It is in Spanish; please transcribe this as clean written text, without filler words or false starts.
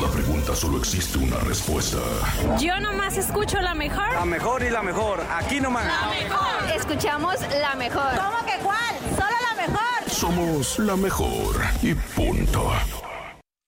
toda pregunta solo existe una respuesta. Yo nomás escucho la mejor. La mejor y la mejor. Aquí nomás. La mejor. Escuchamos la mejor. ¿Cómo que cuál? Solo la mejor. Somos la mejor y punto.